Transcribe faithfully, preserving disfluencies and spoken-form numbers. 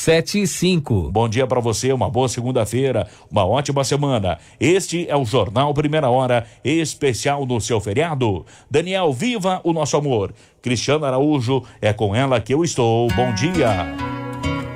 sete e cinco. Bom dia para você, uma boa segunda-feira, uma ótima semana. Este é o Jornal Primeira Hora, especial no seu feriado. Daniel, viva o nosso amor. Cristiano Araújo, é com ela que eu estou. Bom dia.